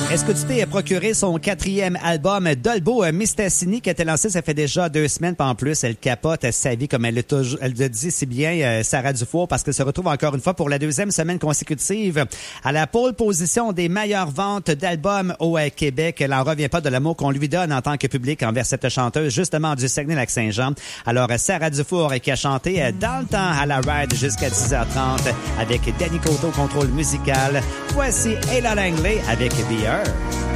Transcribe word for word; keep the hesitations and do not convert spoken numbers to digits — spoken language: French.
Est-ce que tu t'es procuré son quatrième album, Dolbo Mistassini, qui a été lancé, ça fait déjà deux semaines, pas en plus. Elle capote sa vie, comme elle le, toujours, elle le dit si bien, euh, Sarah Dufour, parce qu'elle se retrouve encore une fois pour la deuxième semaine consécutive à la pole position des meilleures ventes d'albums au euh, Québec. Elle n'en revient pas de l'amour qu'on lui donne en tant que public envers cette chanteuse, justement du Saguenay-Lac-Saint-Jean. Alors, Sarah Dufour qui a chanté euh, dans le temps à la Ride jusqu'à dix heures trente avec Danny Coteau, contrôle musical. Voici Ella Langley avec Beer.